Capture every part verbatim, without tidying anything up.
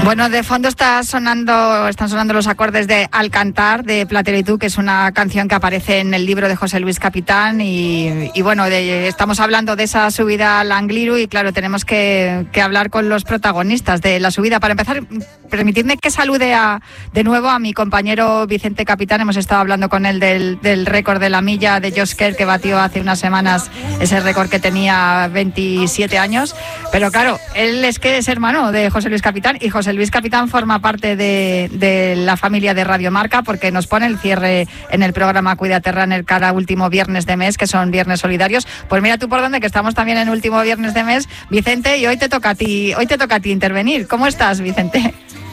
Bueno, de fondo está sonando, están sonando los acordes de Al cantar, de Platero y tú, que es una canción que aparece en el libro de José Luis Capitán. Y, y bueno, de, estamos hablando de esa subida al Angliru y claro, tenemos que, que hablar con los protagonistas de la subida. Para empezar, permitidme que salude a, de nuevo a mi compañero Vicente Capitán. Hemos estado hablando con él del, del récord de la milla de Josh Kerr, que batió hace unas semanas ese récord que tenía veintisiete años. Pero claro, él es que es hermano de José Luis Capitán y José Luis Capitán forma parte de, de la familia de Radio Marca porque nos pone el cierre en el programa Cuídate Runner cada último viernes de mes, que son viernes solidarios. Pues mira tú por dónde, que estamos también en último viernes de mes, Vicente, y hoy te toca a ti, hoy te toca a ti intervenir. ¿Cómo estás, Vicente?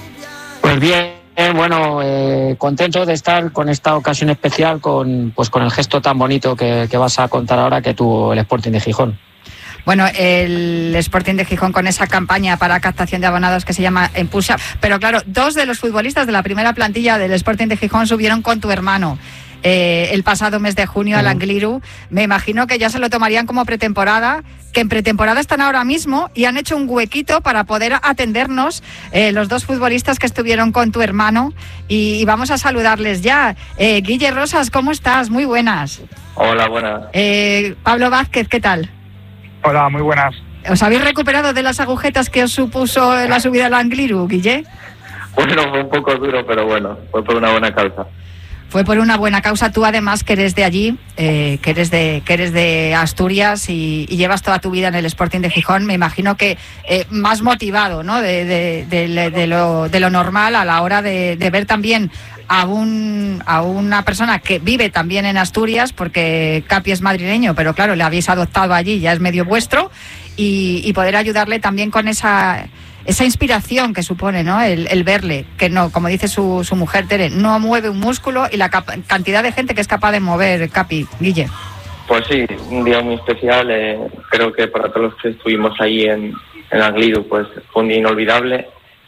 Pues bien, bueno, eh, contento de estar con esta ocasión especial, con pues con el gesto tan bonito que, que vas a contar ahora que tuvo el Sporting de Gijón. Bueno, el Sporting de Gijón con esa campaña para captación de abonados que se llama Impulsa. Pero claro, dos de los futbolistas de la primera plantilla del Sporting de Gijón subieron con tu hermano eh, el pasado mes de junio al Angliru. Me imagino que ya se lo tomarían como pretemporada, que en pretemporada están ahora mismo y han hecho un huequito para poder atendernos eh, los dos futbolistas que estuvieron con tu hermano. Y, y vamos a saludarles ya. Eh, Guille Rosas, ¿cómo estás? Muy buenas. Hola, buenas. Eh, Pablo Vázquez, ¿qué tal? Hola, muy buenas. ¿Os habéis recuperado de las agujetas que os supuso la subida al Angliru, Guille? Bueno, fue un poco duro, pero bueno, fue por una buena causa. Fue por una buena causa. Tú además que eres de allí, eh, que eres de que eres de Asturias y, y llevas toda tu vida en el Sporting de Gijón, me imagino que eh, más motivado, ¿no? De, de, de, de, lo, de lo normal a la hora de, de ver también a un a una persona que vive también en Asturias, porque Capi es madrileño, pero claro, le habéis adoptado allí, ya es medio vuestro, y, y poder ayudarle también con esa esa inspiración que supone, ¿no? El, el verle, que no, como dice su, su mujer Tere, no mueve un músculo, y la cap- cantidad de gente que es capaz de mover, Capi, Guille. Pues sí, un día muy especial, eh, creo que para todos los que estuvimos ahí en, en Angliru, pues fue un día inolvidable.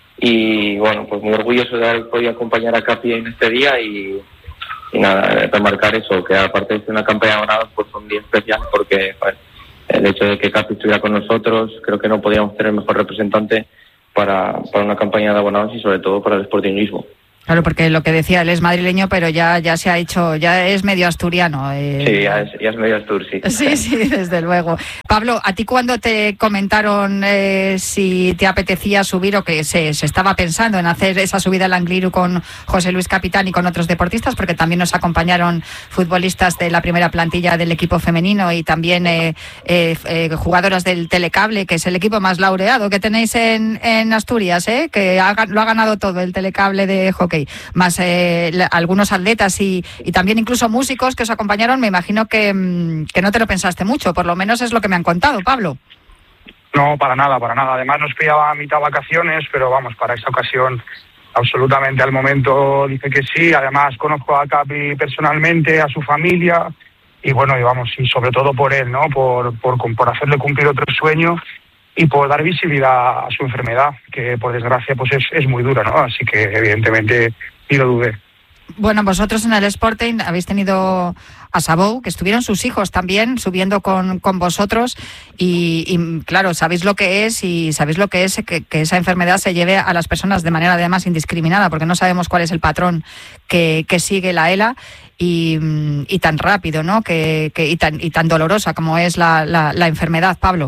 Y bueno, pues muy orgulloso de haber podido acompañar a Capi en este día y, y nada, remarcar eso, que aparte de ser una campaña de abonados, pues fue un día especial porque pues, el hecho de que Capi estuviera con nosotros, creo que no podíamos tener mejor representante para, para una campaña de abonados y sobre todo para el sportingismo. Claro, porque lo que decía, él es madrileño, pero ya ya se ha hecho, ya es medio asturiano. Eh. Sí, ya es, ya es medio astur, sí. Sí, sí, desde luego. Pablo, ¿a ti cuando te comentaron eh, si te apetecía subir o que se, se estaba pensando en hacer esa subida al Angliru con José Luis Capitán y con otros deportistas, porque también nos acompañaron futbolistas de la primera plantilla del equipo femenino y también eh, eh, eh, jugadoras del Telecable, que es el equipo más laureado que tenéis en, en Asturias, eh, que ha, lo ha ganado todo el Telecable de hockey, más eh, algunos atletas y, y también incluso músicos que os acompañaron. Me imagino que, que no te lo pensaste mucho, por lo menos es lo que me han contado, Pablo. No, para nada, para nada. Además nos pillaba a mitad vacaciones, pero vamos, para esta ocasión absolutamente al momento dice que sí. Además conozco a Capi personalmente, a su familia y bueno, y vamos, y sobre todo por él, ¿no? Por, por, por hacerle cumplir otro sueño y por dar visibilidad a su enfermedad, que por desgracia pues es, es muy dura, ¿no? Así que evidentemente ni lo dudé. Bueno, vosotros en el Sporting habéis tenido a Sabou, que estuvieron sus hijos también subiendo con, con vosotros y, y claro, sabéis lo que es y sabéis lo que es que, que esa enfermedad se lleve a las personas de manera además indiscriminada, porque no sabemos cuál es el patrón que, que sigue la ELA y, y tan rápido, ¿no? Que, que, y, tan, y tan dolorosa como es la, la, la enfermedad, Pablo.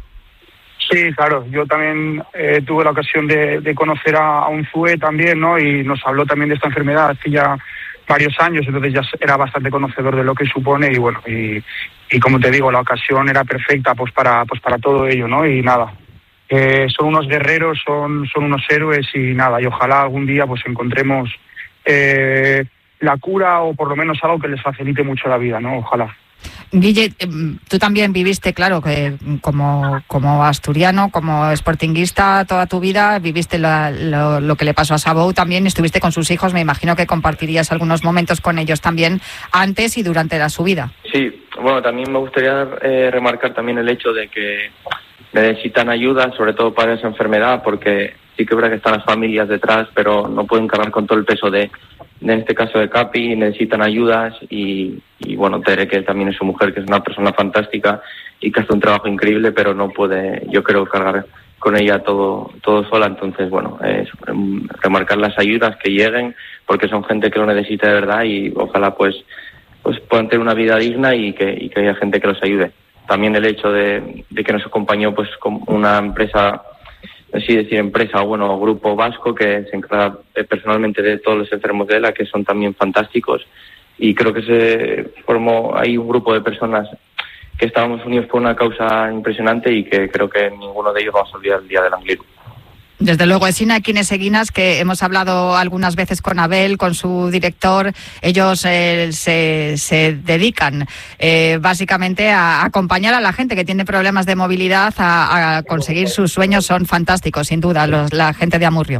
Sí, claro, yo también eh, tuve la ocasión de, de conocer a, a Unzué también, ¿no? Y nos habló también de esta enfermedad hace ya varios años, entonces ya era bastante conocedor de lo que supone y bueno, y, y como te digo, la ocasión era perfecta pues para pues para todo ello, ¿no? Y nada, eh, son unos guerreros, son son unos héroes y nada, y ojalá algún día pues encontremos eh, la cura o por lo menos algo que les facilite mucho la vida, ¿no? Ojalá. Guille, tú también viviste, claro, que como, como asturiano, como sportinguista toda tu vida, viviste la, lo, lo que le pasó a Sabou también, estuviste con sus hijos, me imagino que compartirías algunos momentos con ellos también antes y durante la subida. Sí, bueno, también me gustaría eh, remarcar también el hecho de que necesitan ayuda, sobre todo para esa enfermedad, porque sí que es verdad que están las familias detrás, pero no pueden cargar con todo el peso de, de en este caso de Capi, necesitan ayudas y, y bueno, Tere, que también es su mujer, que es una persona fantástica y que hace un trabajo increíble, pero no puede, yo creo, cargar con ella todo todo sola. Entonces, bueno, es remarcar las ayudas que lleguen, porque son gente que lo necesita de verdad, y ojalá pues pues puedan tener una vida digna y que, y que haya gente que los ayude. También el hecho de, de que nos acompañó pues con una empresa, así decir empresa o bueno, grupo vasco que se encarga personalmente de todos los enfermos de ELA, que son también fantásticos, y creo que se formó ahí un grupo de personas que estábamos unidos por una causa impresionante y que creo que ninguno de ellos vamos a olvidar el día del Angliru. Desde luego, Esina Quines Eguinas, que hemos hablado algunas veces con Abel, con su director, ellos eh, se, se dedican eh, básicamente a acompañar a la gente que tiene problemas de movilidad a, a conseguir sus sueños. Son fantásticos, sin duda, los, la gente de Amurrio.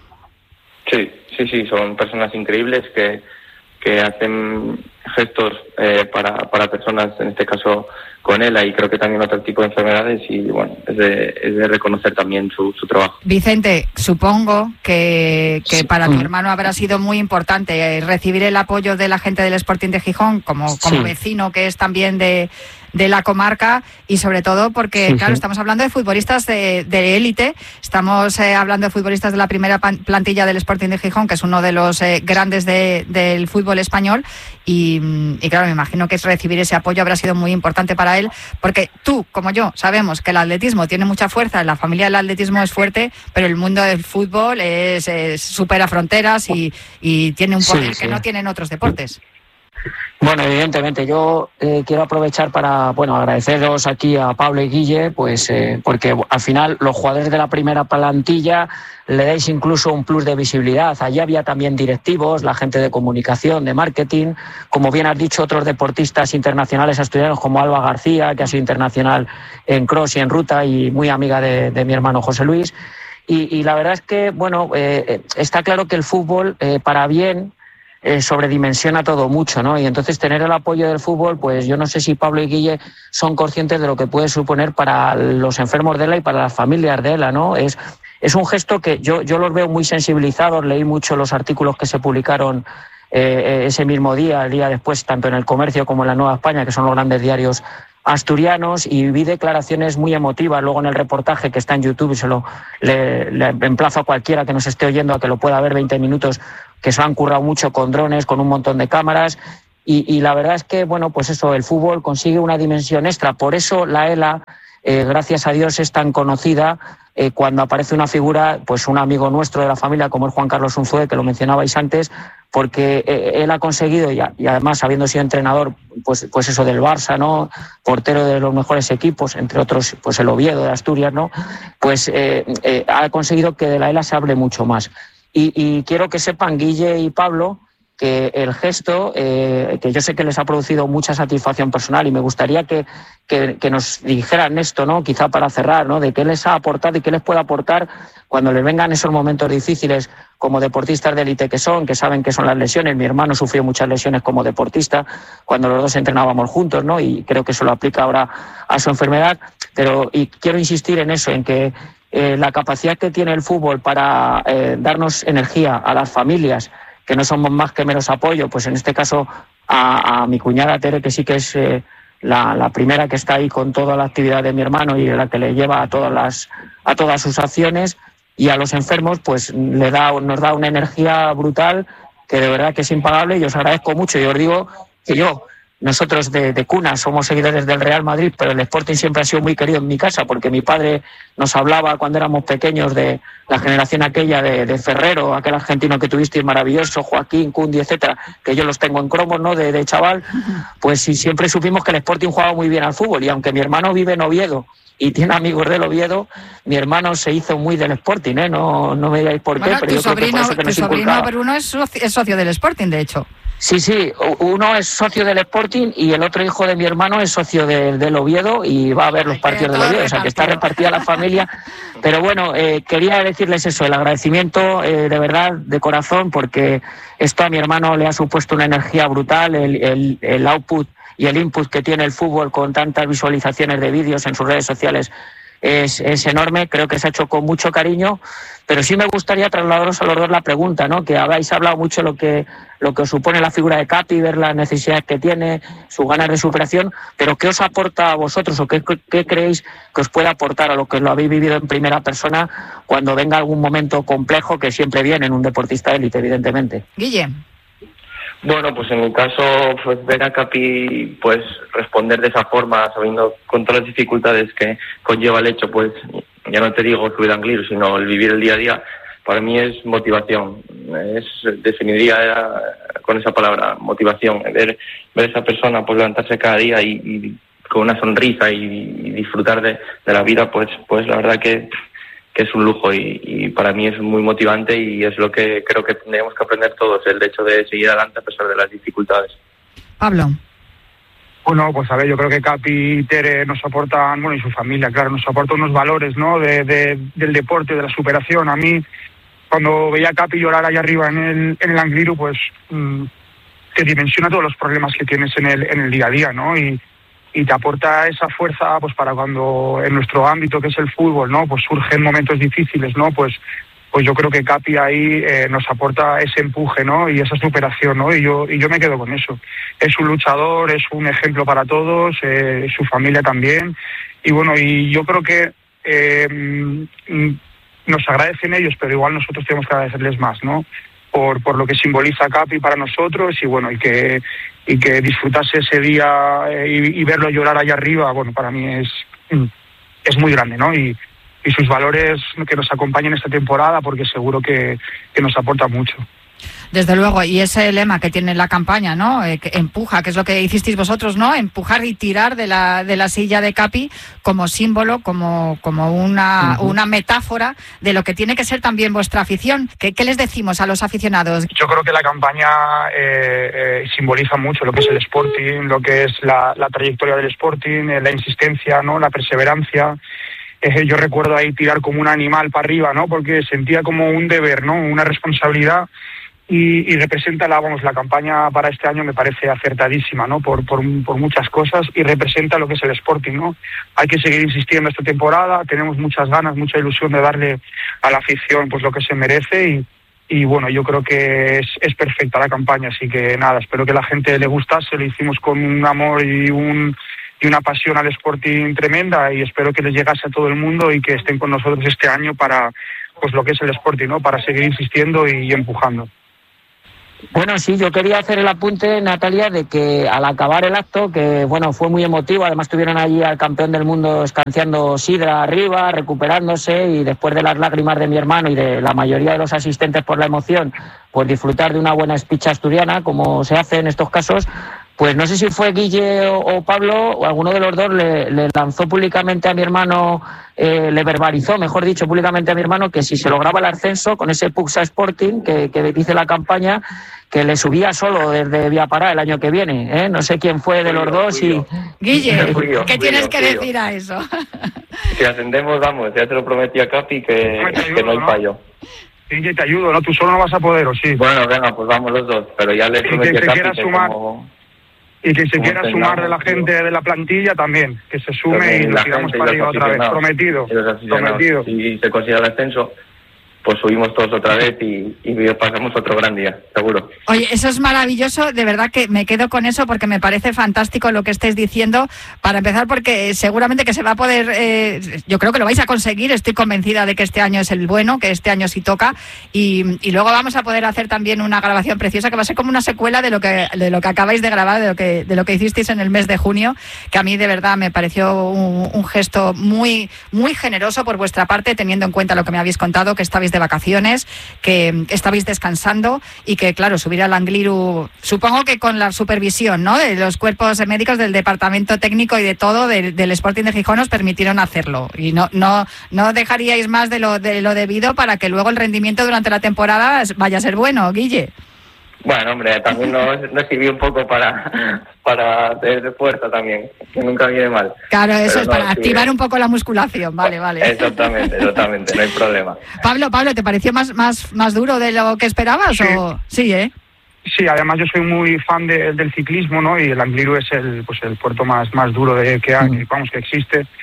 Sí, sí, sí, son personas increíbles que, que hacen gestos eh, para, para personas, en este caso con ELA, y creo que también otro tipo de enfermedades, y bueno, es de, es de reconocer también su, su trabajo. Vicente, supongo que, que para tu hermano habrá sido muy importante recibir el apoyo de la gente del Sporting de Gijón, como, como sí. vecino que es también de, de la comarca, y sobre todo porque, sí, claro, sí. estamos hablando de futbolistas de, de élite, estamos eh, hablando de futbolistas de la primera plantilla del Sporting de Gijón, que es uno de los eh, grandes de, del fútbol español, y, y claro, me imagino que recibir ese apoyo habrá sido muy importante para él, porque tú, como yo, sabemos que el atletismo tiene mucha fuerza, la familia del atletismo es fuerte, pero el mundo del fútbol es, es supera fronteras y, y tiene un poder sí, sí. que no tienen otros deportes. Bueno, evidentemente yo eh, quiero aprovechar para bueno agradeceros aquí a Pablo y Guille, pues eh, porque al final los jugadores de la primera plantilla le dais incluso un plus de visibilidad. Allí había también directivos, la gente de comunicación, de marketing, como bien has dicho, otros deportistas internacionales asturianos como Alba García, que ha sido internacional en cross y en ruta y muy amiga de, de mi hermano José Luis. Y, y la verdad es que bueno eh, está claro que el fútbol eh, para bien Eh, sobredimensiona todo mucho, ¿no? Y entonces tener el apoyo del fútbol, pues yo no sé si Pablo y Guille son conscientes de lo que puede suponer para los enfermos de ELA y para las familias de ELA, ¿no? Es, es un gesto que yo, yo los veo muy sensibilizados, leí mucho los artículos que se publicaron eh, ese mismo día, el día después, tanto en El Comercio como en La Nueva España, que son los grandes diarios asturianos, y vi declaraciones muy emotivas luego en el reportaje que está en YouTube, y se lo le, le emplazo a cualquiera que nos esté oyendo a que lo pueda ver, veinte minutos, que se han currado mucho con drones, con un montón de cámaras, y, y la verdad es que, bueno, pues eso, el fútbol consigue una dimensión extra. Por eso la ELA, eh, gracias a Dios, es tan conocida eh, cuando aparece una figura, pues un amigo nuestro de la familia, como es Juan Carlos Unzué, que lo mencionabais antes, porque eh, él ha conseguido, y, y además habiendo sido entrenador, pues, pues eso del Barça, ¿no? Portero de los mejores equipos, entre otros, pues el Oviedo de Asturias, ¿no? Pues eh, eh, ha conseguido que de la ELA se hable mucho más. Y, y quiero que sepan, Guille y Pablo, que el gesto, eh, que yo sé que les ha producido mucha satisfacción personal, y me gustaría que, que, que nos dijeran esto, ¿no? Quizá para cerrar, ¿no? De qué les ha aportado y qué les puede aportar cuando les vengan esos momentos difíciles como deportistas de élite que son, que saben que son las lesiones. Mi hermano sufrió muchas lesiones como deportista cuando los dos entrenábamos juntos, ¿no? Y creo que eso lo aplica ahora a su enfermedad. Pero y quiero insistir en eso, en que eh, la capacidad que tiene el fútbol para eh, darnos energía a las familias, que no somos más que menos apoyo, pues en este caso a, a mi cuñada Tere, que sí que es eh, la, la primera que está ahí con toda la actividad de mi hermano y la que le lleva a todas las a todas sus acciones, y a los enfermos pues le da nos da una energía brutal que de verdad que es impagable, y os agradezco mucho. Y os digo que yo, nosotros de, de cuna somos seguidores del Real Madrid, pero el Sporting siempre ha sido muy querido en mi casa, porque mi padre nos hablaba cuando éramos pequeños de la generación aquella de, de Ferrero, aquel argentino que tuvisteis maravilloso, Joaquín, Cundi, etcétera, que yo los tengo en cromos, ¿no? De, de chaval, pues sí, siempre supimos que el Sporting jugaba muy bien al fútbol, y aunque mi hermano vive en Oviedo y tiene amigos del Oviedo, mi hermano se hizo muy del Sporting, ¿eh? No, no me digáis por bueno, qué, pero yo sobrino, creo que por eso que tu nos sobrino inculcaba. Bruno es socio, es socio del Sporting, de hecho. Sí, sí, uno es socio del Sporting y el otro hijo de mi hermano es socio de, del Oviedo y va a ver los partidos del Oviedo, o sea que está repartida la familia. Pero bueno, eh, quería decirles eso, el agradecimiento eh, de verdad, de corazón, porque esto a mi hermano le ha supuesto una energía brutal, el, el, el output y el input que tiene el fútbol con tantas visualizaciones de vídeos en sus redes sociales es, es enorme, creo que se ha hecho con mucho cariño, pero sí me gustaría trasladaros a los dos la pregunta, ¿no? Que habéis hablado mucho de lo que, lo que os supone la figura de Capi, ver las necesidades que tiene, sus ganas de superación, pero ¿qué os aporta a vosotros o qué, qué creéis que os puede aportar a lo que lo habéis vivido en primera persona cuando venga algún momento complejo que siempre viene en un deportista élite, evidentemente? Guille. Bueno, pues en mi caso, pues ver a Capi pues responder de esa forma, sabiendo con todas las dificultades que conlleva el hecho, pues ya no te digo subir a Angliru, sino el vivir el día a día, para mí es motivación. Es definiría con esa palabra, motivación. Ver, ver a esa persona pues levantarse cada día y, y con una sonrisa y, y disfrutar de, de la vida, pues pues la verdad que que es un lujo y, y para mí es muy motivante y es lo que creo que tendríamos que aprender todos, el hecho de seguir adelante a pesar de las dificultades. Pablo. Bueno, pues a ver, yo creo que Capi y Tere nos aportan, bueno, y su familia, claro, nos aportan unos valores, ¿no?, de, de, del deporte, de la superación. A mí, cuando veía a Capi llorar allá arriba en el, en el Angliru, pues mmm, te dimensiona todos los problemas que tienes en el, en el día a día, ¿no? Y y te aporta esa fuerza pues para cuando en nuestro ámbito que es el fútbol, ¿no?, pues surgen momentos difíciles, ¿no? Pues pues yo creo que Capi ahí eh, nos aporta ese empuje, ¿no?, y esa superación, ¿no? Y yo y yo me quedo con eso. Es un luchador, es un ejemplo para todos, eh, su familia también. Y bueno, y yo creo que eh, nos agradecen ellos, pero igual nosotros tenemos que agradecerles más, ¿no?, por por lo que simboliza Capi para nosotros y bueno, y que y que disfrutase ese día eh, y, y verlo llorar allá arriba, bueno, para mí es es muy grande, ¿no? Y, y sus valores que nos acompañen esta temporada, porque seguro que, que nos aporta mucho. Desde luego, y ese lema que tiene la campaña, ¿no?, eh, que empuja, que es lo que hicisteis vosotros, ¿no?, empujar y tirar de la de la silla de Capi como símbolo, como como una uh-huh. una metáfora de lo que tiene que ser también vuestra afición. ¿Qué, qué les decimos a los aficionados? Yo creo que la campaña eh, eh, simboliza mucho lo que es el Sporting, lo que es la, la trayectoria del Sporting, eh, la insistencia, ¿no?, la perseverancia. Eh, yo recuerdo ahí tirar como un animal para arriba, ¿no?, porque sentía como un deber, ¿no?, una responsabilidad. Y, y representa la, vamos, la campaña para este año me parece acertadísima, ¿no?, por, por, por muchas cosas, y representa lo que es el Sporting, ¿no? Hay que seguir insistiendo esta temporada, tenemos muchas ganas, mucha ilusión de darle a la afición pues lo que se merece y, y bueno, yo creo que es, es perfecta la campaña, así que nada, espero que la gente le gustase, lo hicimos con un amor y un y una pasión al Sporting tremenda y espero que les llegase a todo el mundo y que estén con nosotros este año para pues lo que es el Sporting, ¿no?, para seguir insistiendo y, y empujando. Bueno, sí, yo quería hacer el apunte, Natalia, de que al acabar el acto, que bueno, fue muy emotivo, además tuvieron allí al campeón del mundo escanciando sidra arriba, recuperándose, y después de las lágrimas de mi hermano y de la mayoría de los asistentes por la emoción, pues disfrutar de una buena speech asturiana, como se hace en estos casos. Pues no sé si fue Guille o, o Pablo, o alguno de los dos le, le lanzó públicamente a mi hermano, eh, le verbalizó, mejor dicho, públicamente a mi hermano, que si se lograba el ascenso con ese Puxa Sporting, que, que dice la campaña, que le subía solo desde Viapará el año que viene, ¿eh? No sé quién fue de los dos y... Guille, ¿qué tienes que decir a eso? Si ascendemos, vamos, ya te lo prometí a Capi que, que no hay fallo. Sí, te ayudo, ¿no? Tú solo no vas a poder, ¿o sí? Bueno, venga, pues vamos los dos, pero ya le prometí a Capi que como... Y que se quiera sumar de la gente de la plantilla también, que se sume también, y lo tiramos para arriba otra vez. Prometido. Prometido. Si se consigue el ascenso, pues subimos todos otra vez y, y pasamos otro gran día, seguro. Oye, eso es maravilloso, de verdad que me quedo con eso porque me parece fantástico lo que estáis diciendo. Para empezar, porque seguramente que se va a poder, eh, yo creo que lo vais a conseguir, estoy convencida de que este año es el bueno, que este año sí toca, y, y luego vamos a poder hacer también una grabación preciosa que va a ser como una secuela de lo que de lo que acabáis de grabar, de lo que de lo que hicisteis en el mes de junio, que a mí de verdad me pareció un, un gesto muy muy generoso por vuestra parte, teniendo en cuenta lo que me habéis contado, que estabais de vacaciones, que estabais descansando y que, claro, subir al Angliru, supongo que con la supervisión, ¿no?, de los cuerpos médicos, del departamento técnico y de todo del, del Sporting de Gijón, os permitieron hacerlo y no no no dejaríais más de lo de lo debido para que luego el rendimiento durante la temporada vaya a ser bueno, Guille. Bueno, hombre, también nos, nos sirvió un poco para para tener fuerza también, que nunca viene mal. Claro, eso Pero es no, para sí, activar un poco la musculación, vale, vale. Exactamente, exactamente, no hay problema. Pablo, Pablo, ¿te pareció más más más duro de lo que esperabas? Sí. O sí, ¿eh? Sí, además yo soy muy fan de, del ciclismo, ¿no? Y el Angliru es el pues el puerto más más duro de que hay, vamos, que existe.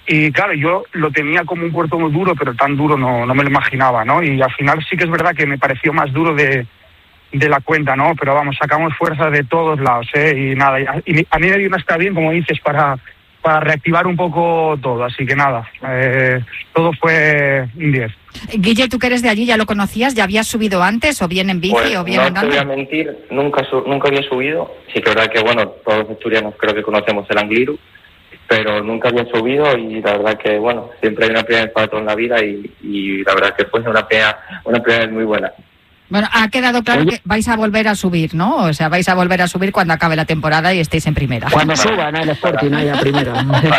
Y claro, yo lo tenía como un puerto muy duro, pero tan duro no, no me lo imaginaba, ¿no? Y al final sí que es verdad que me pareció más duro de, de la cuenta, ¿no? Pero vamos, sacamos fuerza de todos lados, ¿eh? Y nada, y a mí me dio una está bien, como dices, para, para reactivar un poco todo. Así que nada, eh, todo fue un diez. Guille, tú que eres de allí, ¿ya lo conocías? ¿Ya habías subido antes o bien en bici pues o bien no andando? No te voy a mentir, nunca, nunca había subido. Sí que es verdad que, bueno, todos los asturianos creo que conocemos el Angliru, pero nunca había subido y la verdad que, bueno, siempre hay una primera vez para todo en la vida y, y la verdad que fue una primera, una primera vez muy buena. Bueno, ha quedado claro Oye. que vais a volver a subir, ¿no? O sea, vais a volver a subir cuando acabe la temporada y estéis en primera. Cuando suban al Sporting ahí a primera.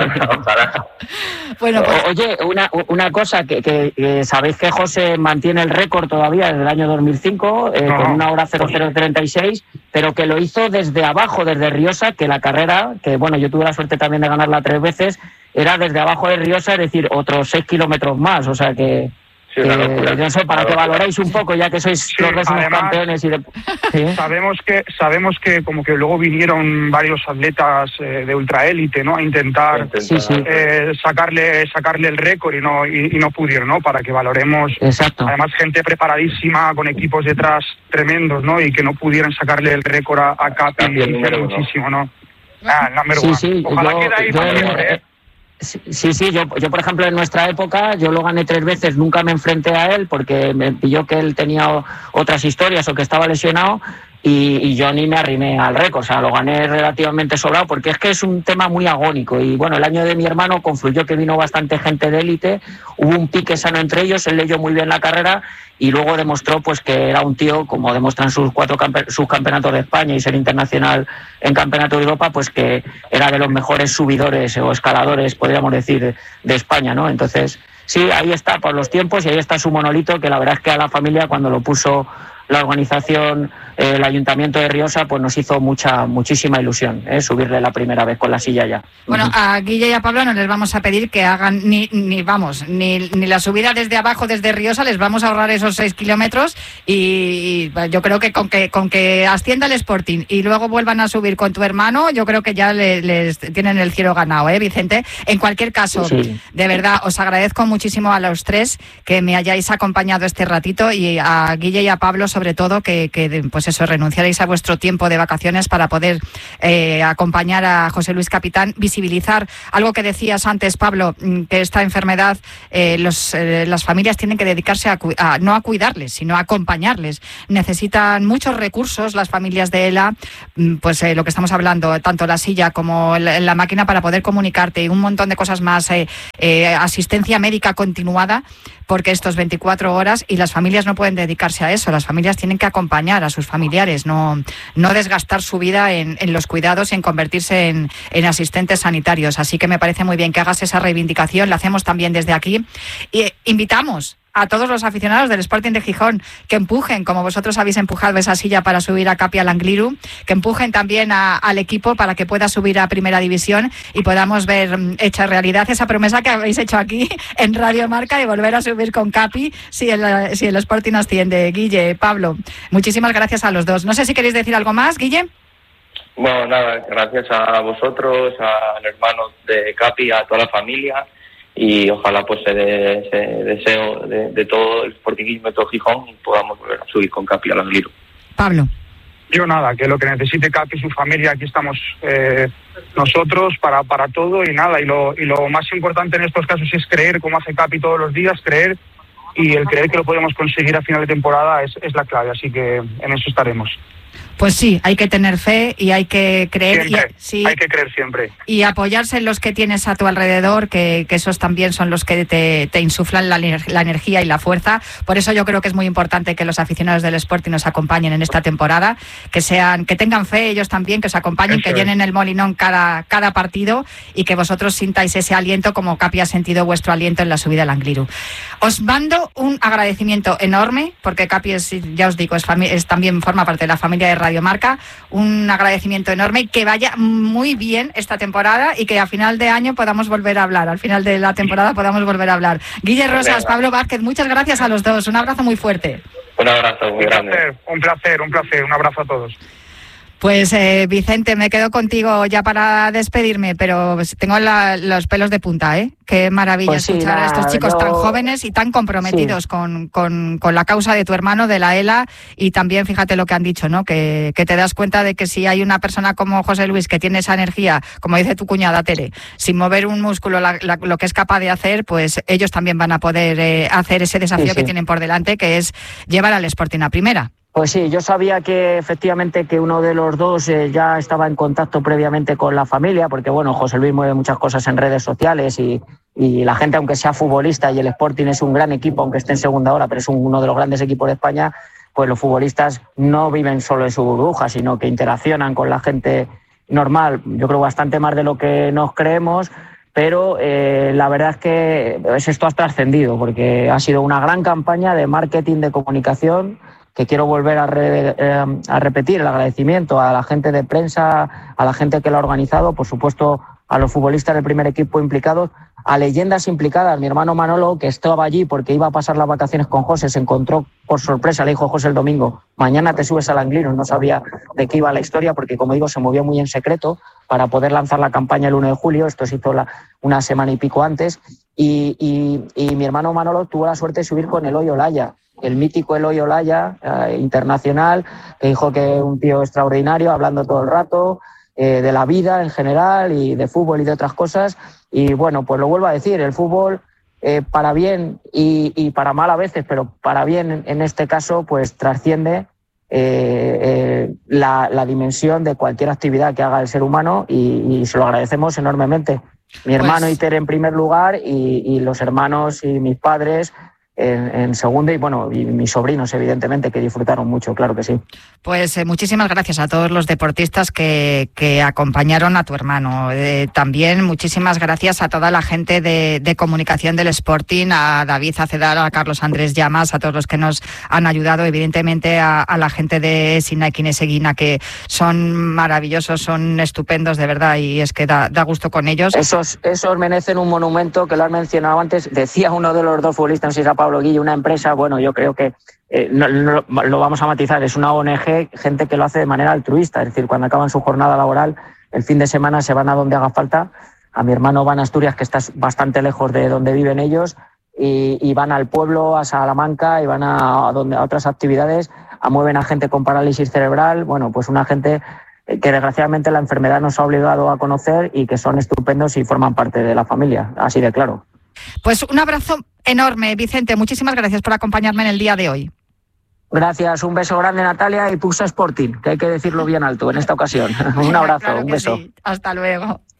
Bueno, pues... Oye, una, una cosa, que, que, que sabéis que José mantiene el récord todavía desde el año dos mil cinco, eh, no. con una hora cero cero treinta y seis, pero que lo hizo desde abajo, desde Riosa, que la carrera, que bueno, yo tuve la suerte también de ganarla tres veces, era desde abajo de Riosa, es decir, otros seis kilómetros más, o sea que... Sí, eh, locura, no sé, para que valoréis un poco, ya que sois sí, los dos unos campeones y de... ¿Sí? sabemos que sabemos que como que luego vinieron varios atletas eh, de ultraélite, ¿no? A intentar sí, sí. Eh, sacarle sacarle el récord y no y, y no pudieron, ¿no? Para que valoremos. Exacto. Además, gente preparadísima con equipos detrás tremendos, ¿no? Y que no pudieran sacarle el récord a, a Capi muchísimo, ¿no? Ah, number sí, one. sí, Ojalá yo, quede ahí yo, mejor, ¿eh? Sí, sí, yo, yo por ejemplo en nuestra época yo lo gané tres veces, nunca me enfrenté a él porque me pilló que él tenía otras historias o que estaba lesionado y, y yo ni me arrimé al récord, o sea, lo gané relativamente sobrado porque es que es un tema muy agónico y bueno, el año de mi hermano confluyó que vino bastante gente de élite, hubo un pique sano entre ellos, él leyó muy bien la carrera y luego demostró pues que era un tío, como demuestran sus cuatro campe- sus campeonatos de España y ser internacional en campeonato de Europa, pues que era de los mejores subidores o escaladores, podríamos decir, de España, ¿no? Entonces, sí, ahí está por los tiempos y ahí está su monolito, que la verdad es que a la familia cuando lo puso la organización, eh, el Ayuntamiento de Riosa, pues nos hizo mucha, muchísima ilusión, ¿eh? Subirle la primera vez con la silla ya. Bueno, a Guille y a Pablo no les vamos a pedir que hagan ni, ni vamos, ni, ni la subida desde abajo, desde Riosa, les vamos a ahorrar esos seis kilómetros y, y yo creo que con que con que ascienda el Sporting y luego vuelvan a subir con tu hermano, yo creo que ya les, les tienen el cielo ganado, ¿eh, Vicente? En cualquier caso, sí. De verdad, os agradezco muchísimo a los tres que me hayáis acompañado este ratito y a Guille y a Pablo sobre sobre todo que, que pues eso, renunciaréis a vuestro tiempo de vacaciones para poder eh, acompañar a José Luis Capitán, visibilizar algo que decías antes, Pablo, que esta enfermedad eh, los, eh, las familias tienen que dedicarse a, a no a cuidarles, sino a acompañarles. Necesitan muchos recursos las familias de ELA, pues eh, lo que estamos hablando, tanto la silla como la, la máquina para poder comunicarte y un montón de cosas más, eh, eh, asistencia médica continuada, porque esto es veinticuatro horas y las familias no pueden dedicarse a eso. Las familias tienen que acompañar a sus familiares, no, no desgastar su vida en, en los cuidados y en convertirse en, en asistentes sanitarios. Así que me parece muy bien que hagas esa reivindicación, la hacemos también desde aquí. Y eh, invitamos a todos los aficionados del Sporting de Gijón que empujen, como vosotros habéis empujado esa silla para subir a Capi al Angliru, que empujen también a, al equipo para que pueda subir a Primera División y podamos ver hecha realidad esa promesa que habéis hecho aquí en Radio Marca de volver a subir con Capi si el, si el Sporting asciende. Guille, Pablo, muchísimas gracias a los dos. No sé si queréis decir algo más, Guille. Bueno, nada, gracias a vosotros, al hermano de Capi, a toda la familia. Y ojalá pues se dé ese deseo de, de todo el sportingismo de todo Gijón y podamos volver a subir con Capi al Angliru. Pablo. Yo nada, que lo que necesite Capi y su familia, aquí estamos eh, nosotros para para todo y nada, y lo y lo más importante en estos casos es creer, como hace Capi todos los días, creer, y el creer que lo podemos conseguir a final de temporada es, es la clave, así que en eso estaremos. Pues sí, hay que tener fe y hay que creer. Siempre, y, sí, hay que creer siempre. Y apoyarse en los que tienes a tu alrededor, que, que esos también son los que te, te insuflan la, la energía y la fuerza. Por eso yo creo que es muy importante que los aficionados del Sporting nos acompañen en esta temporada, que sean, que tengan fe ellos también, que os acompañen, eso que llenen el Molinón cada, cada partido y que vosotros sintáis ese aliento como Capi ha sentido vuestro aliento en la subida al Angliru. Os mando un agradecimiento enorme, porque Capi es, ya os digo, es, fami- es también forma parte de la familia de Radio Marca, un agradecimiento enorme, que vaya muy bien esta temporada y que a final de año podamos volver a hablar, al final de la temporada podamos volver a hablar. Guille Rosas, Pablo Vázquez, muchas gracias a los dos, un abrazo muy fuerte. Un abrazo muy grande. Un placer, un placer, un placer, un abrazo a todos. Pues eh, Vicente, me quedo contigo ya para despedirme, pero tengo la, los pelos de punta, ¿eh? Qué maravilla pues sí, escuchar nada, a estos chicos yo... tan jóvenes y tan comprometidos sí. con, con, con la causa de tu hermano, de la ELA, y también fíjate lo que han dicho, ¿no? Que, que te das cuenta de que si hay una persona como José Luis que tiene esa energía, como dice tu cuñada Tere, sin mover un músculo, la, la, lo que es capaz de hacer, pues ellos también van a poder eh, hacer ese desafío sí, sí. que tienen por delante, que es llevar al Sporting a primera. Pues sí, yo sabía que efectivamente que uno de los dos eh, ya estaba en contacto previamente con la familia, porque bueno, José Luis mueve muchas cosas en redes sociales y, y la gente, aunque sea futbolista, y el Sporting es un gran equipo, aunque esté en segunda hora, pero es un, uno de los grandes equipos de España, pues los futbolistas no viven solo en su burbuja, sino que interaccionan con la gente normal, yo creo bastante más de lo que nos creemos. Pero eh, la verdad es que esto ha trascendido, porque ha sido una gran campaña de marketing, de comunicación, que quiero volver a, re, eh, a repetir el agradecimiento a la gente de prensa, a la gente que lo ha organizado, por supuesto a los futbolistas del primer equipo implicados, a leyendas implicadas. Mi hermano Manolo, que estaba allí porque iba a pasar las vacaciones con José, se encontró por sorpresa, le dijo José el domingo, mañana te subes al Anglino, no sabía de qué iba la historia porque, como digo, se movió muy en secreto para poder lanzar la campaña el uno de julio, esto se hizo la, una semana y pico antes, y, y, y mi hermano Manolo tuvo la suerte de subir con Eloy Olaya, el mítico Eloy Olaya, eh, internacional, que dijo que un tío extraordinario, hablando todo el rato eh, de la vida en general y de fútbol y de otras cosas. Y bueno, pues lo vuelvo a decir, el fútbol eh, para bien y, y para mal a veces, pero para bien en, en este caso, pues trasciende eh, eh, la, la dimensión de cualquier actividad que haga el ser humano y, y se lo agradecemos enormemente. Mi hermano pues... Iter en primer lugar y, y los hermanos y mis padres En, en segundo y bueno, y mis sobrinos evidentemente que disfrutaron mucho, claro que sí. Pues eh, muchísimas gracias a todos los deportistas que, que acompañaron a tu hermano. Eh, también muchísimas gracias a toda la gente de, de comunicación del Sporting, a David Acedal, a Carlos Andrés Llamas, a todos los que nos han ayudado, evidentemente a, a la gente de Sina y Kineseguina, que son maravillosos, son estupendos de verdad y es que da, da gusto con ellos. Esos, esos merecen un monumento que lo has mencionado antes, decía uno de los dos futbolistas, no sé si era Pablo Guille, una empresa, bueno, yo creo que eh, no, no, lo vamos a matizar, es una O N G, gente que lo hace de manera altruista, es decir, cuando acaban su jornada laboral, el fin de semana se van a donde haga falta. A mi hermano van a Asturias, que está bastante lejos de donde viven ellos, y, y van al pueblo, a Salamanca, y van a, a, donde, a otras actividades, a mueven a gente con parálisis cerebral, bueno, pues una gente que desgraciadamente la enfermedad nos ha obligado a conocer y que son estupendos y forman parte de la familia, así de claro. Pues un abrazo enorme, Vicente. Muchísimas gracias por acompañarme en el día de hoy. Gracias, un beso grande, Natalia, y Puxa Sporting, que hay que decirlo bien alto en esta ocasión. Un abrazo, claro un beso. Sí. Hasta luego.